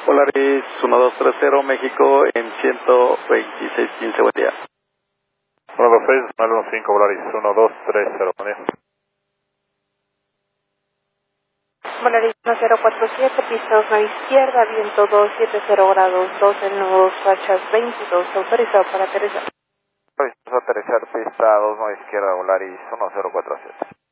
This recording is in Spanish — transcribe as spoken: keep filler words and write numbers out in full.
Polaris uno dos tres cero, México en ciento veintiséis quince, buen día. uno dos seis, nueve uno cinco, Polaris uno dos tres cero, buen día. Polaris uno cero cuatro siete, pista dos izquierda, viento dos siete cero grados, dos en nudos, fachas veintidós, autorizado para aterrizar. Vamos a aterrizar pista dos nueve izquierda, Polaris uno cero cuatro siete.